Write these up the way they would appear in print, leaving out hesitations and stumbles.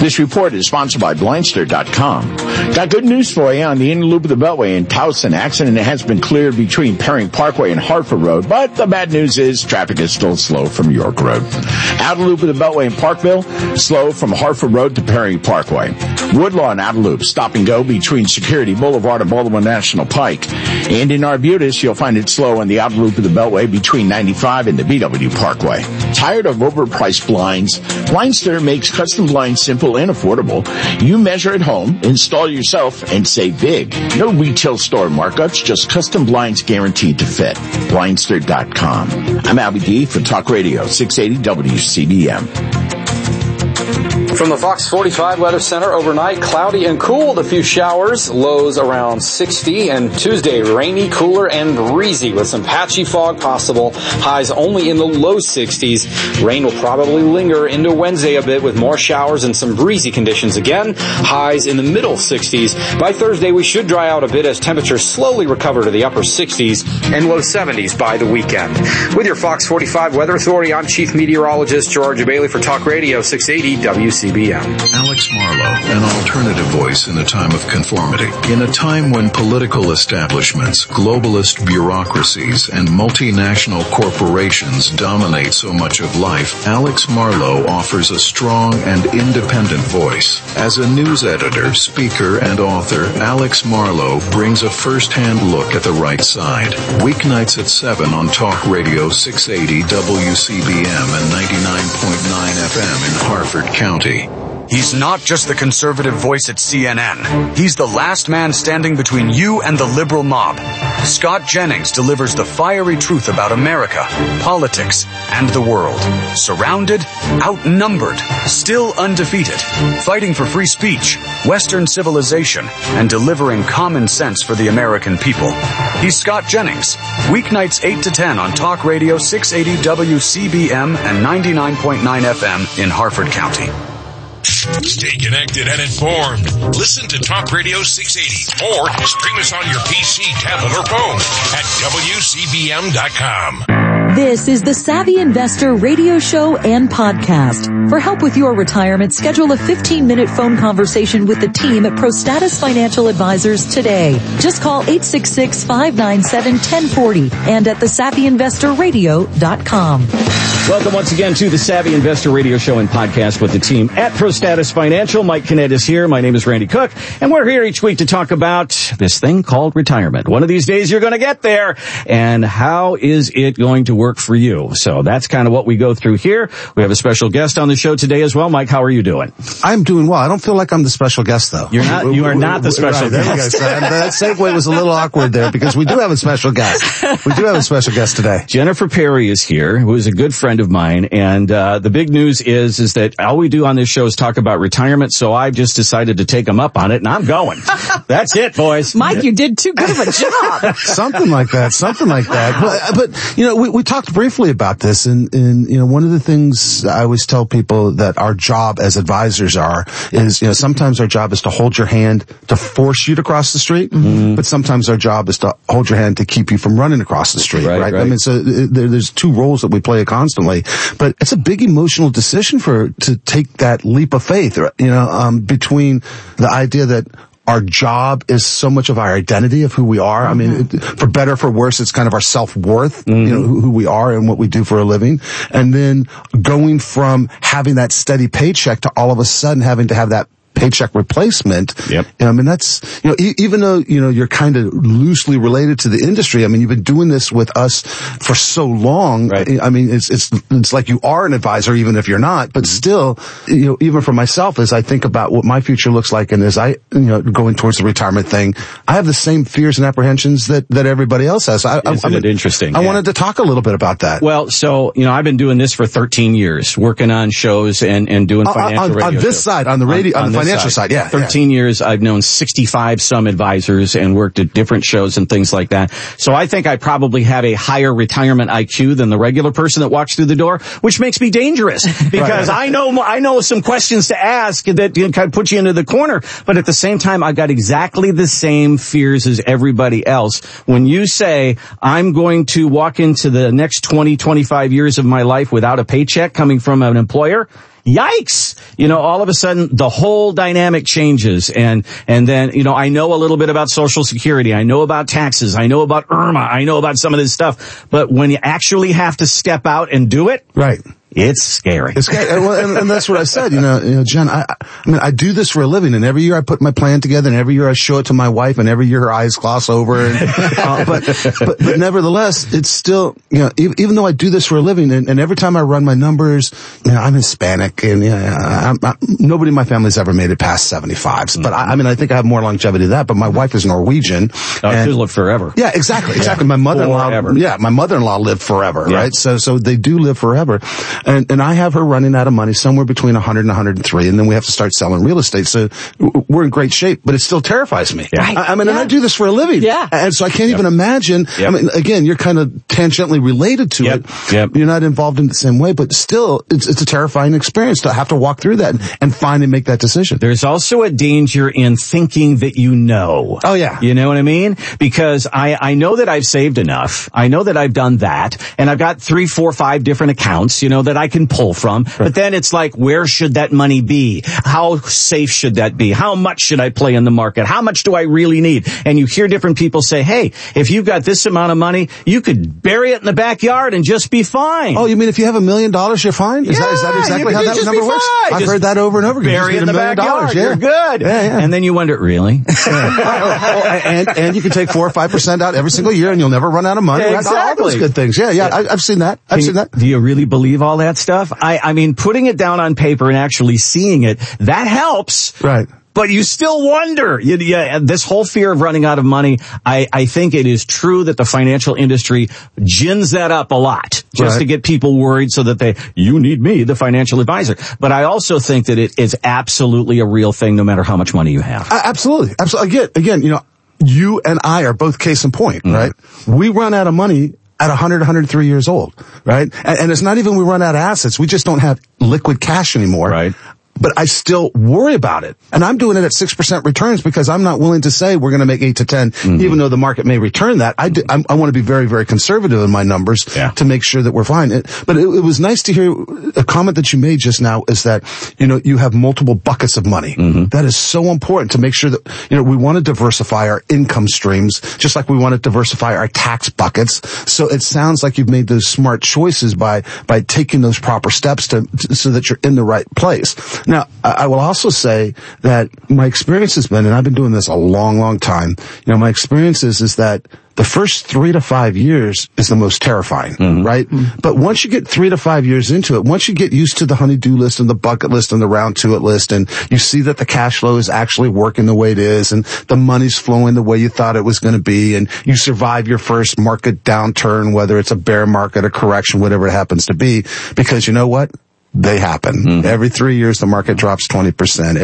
This report is sponsored by Blindster.com. Got good news for you on the inner loop of the Beltway in Towson. Accident has been cleared between Perring Parkway and Hartford Road, but the bad news is traffic is still slow from York Road. Outer loop of the Beltway in Parkville, slow from Hartford Road to Perring Parkway. Woodlawn Outer Loop, stop and go between Security Boulevard and Baldwin National Pike. And in Arbutus, you'll find it slow on the outer loop of the Beltway between 95 and the BW Parkway. Tired of overpriced blinds? Blindster makes custom blinds simple and affordable. You measure at home, install yourself, and save big. No retail store markups, just custom blinds guaranteed to fit. Blindster.com. I'm Albie D for Talk Radio 680 WCBM. From the Fox 45 Weather Center, overnight, cloudy and cool with a few showers, lows around 60, and Tuesday, rainy, cooler, and breezy with some patchy fog possible, highs only in the low 60s. Rain will probably linger into Wednesday a bit with more showers and some breezy conditions again, highs in the middle 60s. By Thursday, we should dry out a bit as temperatures slowly recover to the upper 60s and low 70s by the weekend. With your Fox 45 Weather Authority, I'm Chief Meteorologist Georgia Bailey for Talk Radio 680 WCBM. Alex Marlow, an alternative voice in a time of conformity. In a time when political establishments, globalist bureaucracies, and multinational corporations dominate so much of life, Alex Marlow offers a strong and independent voice. As a news editor, speaker, and author, Alex Marlow brings a first-hand look at the right side. Weeknights at 7 on Talk Radio 680 WCBM and 99.9 FM in Harford County. He's not just the conservative voice at CNN. He's the last man standing between you and the liberal mob. Scott Jennings delivers the fiery truth about America, politics, and the world. Surrounded, outnumbered, still undefeated, fighting for free speech, Western civilization, and delivering common sense for the American people. He's Scott Jennings. Weeknights 8 to 10 on Talk Radio 680 WCBM and 99.9 FM in Harford County. Stay connected and informed. Listen to Talk Radio 680 or stream us on your PC, tablet, or phone at WCBM.com. This is the Savvy Investor radio show and podcast. For help with your retirement, schedule a 15-minute phone conversation with the team at ProStatus Financial Advisors today. Just call 866-597-1040 and at thesavvyinvestorradio.com. Welcome once again to the Savvy Investor radio show and podcast with the team at ProStatus Financial. Mike Kinnett is here. My name is Randy Cook, and we're here each week to talk about this thing called retirement. One of these days you're going to get there, and how is it going to work for you? So that's kind of what we go through here. We have a special guest on the show today as well. Mike, how are you doing? I'm doing well. I don't feel like I'm the special guest, though. You're not. You are not the special guest. There we go. So that segue was a little awkward there because we do have a special guest. We do have a special guest today. Jennifer Perry is here, who is a good friend of mine, and the big news is that all we do on this show is talk about retirement, so I've just decided to take them up on it, and I'm going. That's it, boys. Mike, you did too good of a job. Something like that. But you know, we talked briefly about this, and you know, one of the things I always tell people that our job as advisors is, you know, sometimes our job is to hold your hand to force you to cross the street, but sometimes our job is to hold your hand to keep you from running across the street, right? I mean, so there's two roles that we play constantly, but it's a big emotional decision to take that leap of faith, you know, between the idea that our job is so much of our identity of who we are. I mean, for better, for worse, it's kind of our self-worth, you know, who we are and what we do for a living. And then going from having that steady paycheck to all of a sudden having to have that paycheck replacement. Yep. I mean, that's, you know, even though, you know, you're kind of loosely related to the industry, I mean, you've been doing this with us for so long. Right. I mean, it's like you are an advisor, even if you're not, but still, you know, even for myself, as I think about what my future looks like and as I, you know, going towards the retirement thing, I have the same fears and apprehensions that everybody else has. Isn't it interesting? I wanted to talk a little bit about that. Well, so, you know, I've been doing this for 13 years, working on shows and doing financial radio on this shows. Side, on the radio, on the financial side, yeah. 13 years, I've known 65 some advisors and worked at different shows and things like that. So I think I probably have a higher retirement IQ than the regular person that walks through the door, which makes me dangerous because I know some questions to ask that kind of put you into the corner. But at the same time, I've got exactly the same fears as everybody else. When you say I'm going to walk into the next 20, 25 years of my life without a paycheck coming from an employer, yikes, all of a sudden the whole dynamic changes. And then, I know a little bit about Social Security. I know about taxes. I know about IRMA. I know about some of this stuff. But when you actually have to step out and do it. Right. It's scary. It's scary. And that's what I said. Jen, I mean, I do this for a living, and every year I put my plan together, and every year I show it to my wife, and every year her eyes gloss over. And, but nevertheless, it's still, even though I do this for a living, and every time I run my numbers, I'm Hispanic, and nobody in my family's ever made it past 75. Mm-hmm. But I think I have more longevity than that. But my wife is Norwegian. She'll live forever. Yeah, exactly. My mother-in-law lived forever, right? So they do live forever. And I have her running out of money somewhere between 100 and 103, and then we have to start selling real estate. So we're in great shape, but it still terrifies me. Yeah. And I do this for a living. Yeah. And so I can't even imagine. Yep. I mean, again, you're kind of tangentially related to it. Yep. You're not involved in the same way, but still, it's a terrifying experience to have to walk through that and finally make that decision. There's also a danger in thinking that you know. Oh, yeah. You know what I mean? Because I know that I've saved enough. I know that I've done that. And I've got 3, 4, 5 different accounts, that I can pull from. Right. But then it's like, where should that money be? How safe should that be? How much should I play in the market? How much do I really need? And you hear different people say, hey, if you've got this amount of money, you could bury it in the backyard and just be fine. Oh, you mean if you have $1 million, you're fine? Is that exactly how that number works? I've heard that over and over again. Bury it in the backyard. You're good. Yeah. And then you wonder, really? and you can take 4 or 5% out every single year and you'll never run out of money. Exactly. All those good things. Yeah. I've seen that. Do you really believe all that stuff? I mean, putting it down on paper and actually seeing it, that helps. Right. But you still wonder. This whole fear of running out of money, I think it is true that the financial industry gins that up a lot just to get people worried so that you need me, the financial advisor. But I also think that it is absolutely a real thing no matter how much money you have. Absolutely. Again, you and I are both case in point, right? We run out of money at 100, 103 years old, right? And it's not even we run out of assets. We just don't have liquid cash anymore. Right. But I still worry about it. And I'm doing it at 6% returns because I'm not willing to say we're going to make 8 to 10, even though the market may return that. I want to be very, very conservative in my numbers to make sure that we're fine. But it was nice to hear a comment that you made just now is that, you have multiple buckets of money. Mm-hmm. That is so important to make sure that, we want to diversify our income streams, just like we want to diversify our tax buckets. So it sounds like you've made those smart choices by taking those proper steps so that you're in the right place. Now, I will also say that my experience has been, and I've been doing this a long, long time, my experience is that the first 3 to 5 years is the most terrifying, right? Mm-hmm. But once you get 3 to 5 years into it, once you get used to the honey-do list and the bucket list and the round to it list, and you see that the cash flow is actually working the way it is, and the money's flowing the way you thought it was going to be, and you survive your first market downturn, whether it's a bear market, a correction, whatever it happens to be, because you know what? They happen. Mm-hmm. Every 3 years, the market drops 20%.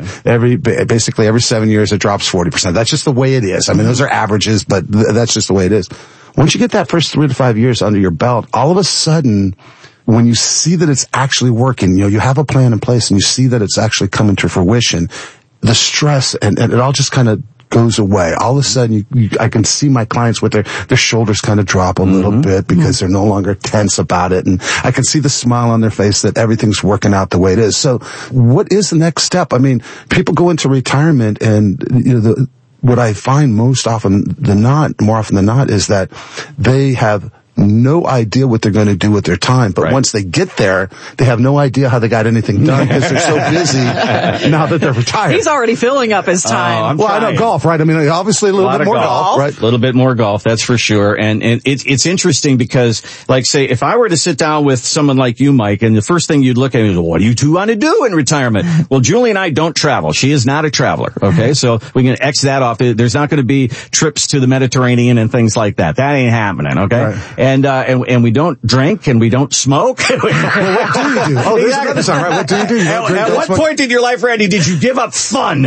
Basically every 7 years, it drops 40%. That's just the way it is. I mean, those are averages, but that's just the way it is. Once you get that first 3 to 5 years under your belt, all of a sudden, when you see that it's actually working, you have a plan in place and you see that it's actually coming to fruition, the stress and it all just kind of goes away. All of a sudden, I can see my clients with their shoulders kind of drop a little bit because they're no longer tense about it. And I can see the smile on their face that everything's working out the way it is. So what is the next step? I mean, people go into retirement and, what I find more often than not is that they have no idea what they're going to do with their time. But once they get there, they have no idea how they got anything done because they're so busy now that they're retired. He's already filling up his time. I know golf, right? I mean, obviously a little bit more golf, right? A little bit more golf, that's for sure. And it's interesting because, like, say, if I were to sit down with someone like you, Mike, and the first thing you'd look at me is, what do you two want to do in retirement? Well, Julie and I don't travel. She is not a traveler, okay? So we can X that off. There's not going to be trips to the Mediterranean and things like that. That ain't happening, okay? Right. And we don't drink and we don't smoke. Well, what do you do? Oh, there's another song, right? What do you do? At what point in your life, Randy, did you give up fun?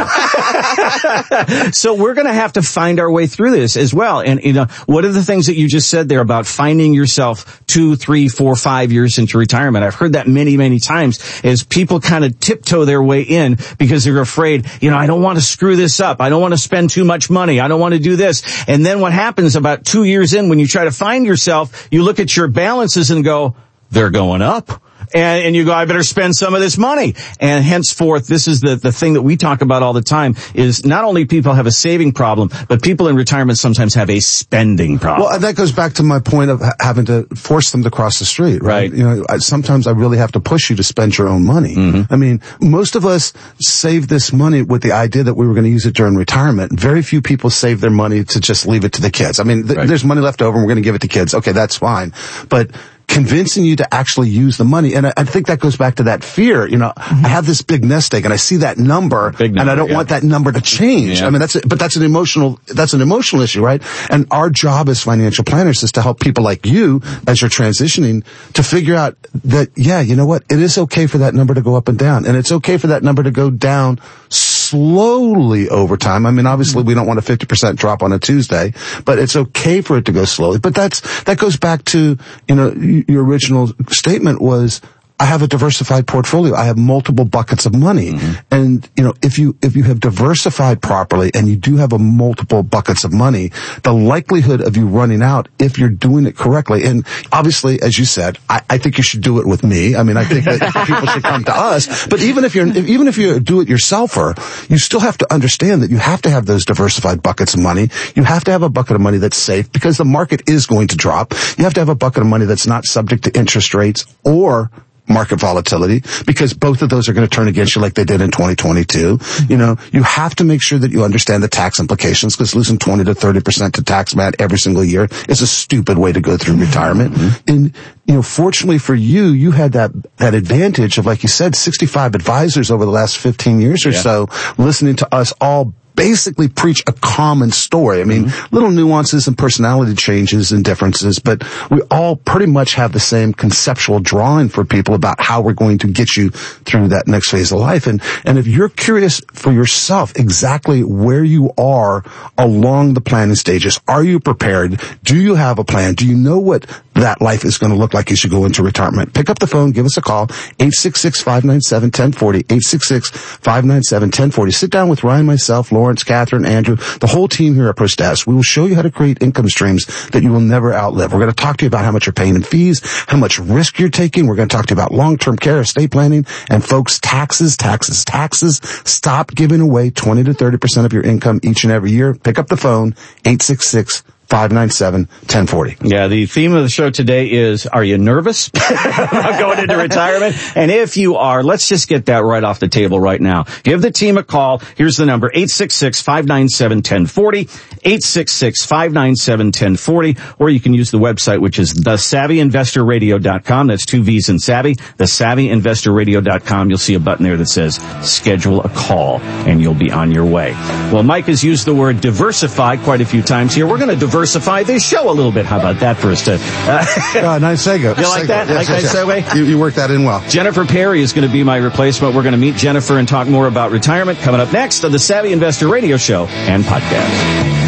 So we're going to have to find our way through this as well. And, what are the things that you just said there about finding yourself 2, 3, 4, 5 years into retirement? I've heard that many, many times as people kind of tiptoe their way in because they're afraid, I don't want to screw this up. I don't want to spend too much money. I don't want to do this. And then what happens about 2 years in when you try to find yourself, you look at your balances and go, they're going up. And you go, I better spend some of this money. And henceforth, this is the thing that we talk about all the time, is not only people have a saving problem, but people in retirement sometimes have a spending problem. Well, that goes back to my point of having to force them to cross the street, right? You know, sometimes I really have to push you to spend your own money. I mean, most of us save this money with the idea that we were going to use it during retirement. Very few people save their money to just leave it to the kids. I mean, there's money left over and we're going to give it to kids. Okay, that's fine. But convincing you to actually use the money. And I think that goes back to that fear. You know, I have this big nest egg and I see that number, and I don't want that number to change. I mean, that's an emotional issue, right? And our job as financial planners is to help people like you, as you're transitioning, to figure out that, yeah, you know what? It is okay for that number to go up and down. And it's okay for that number to go down slowly over time. I mean, obviously we don't want a 50% drop on a Tuesday, but it's okay for it to go slowly. But that goes back to, you know, your original statement was, I have a diversified portfolio. I have multiple buckets of money. And, you know, if you have diversified properly and you do have multiple buckets of money, the likelihood of you running out, if you're doing it correctly, and obviously, as you said, I think you should do it with me. I mean, I think that people should come to us. But even if you're a do-it-yourselfer, you still have to understand that you have to have those diversified buckets of money. You have to have a bucket of money that's safe because the market is going to drop. You have to have a bucket of money that's not subject to interest rates or market volatility, because both of those are going to turn against you like they did in 2022. You know, you have to make sure that you understand the tax implications, because losing 20 to 30% to tax man every single year is a stupid way to go through retirement. And, you know, fortunately for you, you had that advantage of, like you said, 65 advisors over the last 15 years or so, listening to us all basically preach a common story. I mean, little nuances and personality changes and differences, but we all pretty much have the same conceptual drawing for people about how we're going to get you through that next phase of life. And if you're curious for yourself exactly where you are along the planning stages, are you prepared? Do you have a plan? Do you know what that life is going to look like as you go into retirement? Pick up the phone, give us a call, 866-597-1040, 866-597-1040. Sit down with Ryan, myself, Lawrence, Catherine, Andrew, the whole team here at ProStatus. We will show you how to create income streams that you will never outlive. We're going to talk to you about how much you're paying in fees, how much risk you're taking. We're going to talk to you about long-term care, estate planning, and folks, taxes. Stop giving away 20 to 30% of your income each and every year. Pick up the phone, 866-597-1040. Yeah, the theme of the show today is, are you nervous about going into retirement? And if you are, let's just get that right off the table right now. Give the team a call. Here's the number, 866-597-1040, 866-597-1040, or you can use the website, which is thesavvyinvestorradio.com. That's 2 V's in savvy, thesavvyinvestorradio.com. You'll see a button there that says schedule a call, and you'll be on your way. Well, Mike has used the word diversify quite a few times here. We're going to diversify this show a little bit. How about that for us to... nice segue. You like that? Yes, nice segue? You worked that in well. Jennifer Perry is going to be my replacement. We're going to meet Jennifer and talk more about retirement coming up next on the Savvy Investor Radio Show and Podcast.